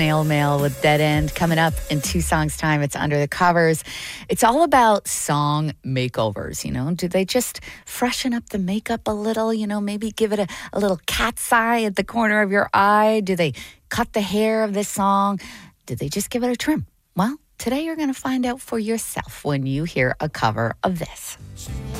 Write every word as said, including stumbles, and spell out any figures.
Snail Mail with Dead End coming up in two songs' time. It's Under the Covers. It's all about song makeovers, you know. Do they just freshen up the makeup a little, you know, maybe give it a, a little cat's eye at the corner of your eye? Do they cut the hair of this song? Did they just give it a trim? Well, today you're going to find out for yourself when you hear a cover of this.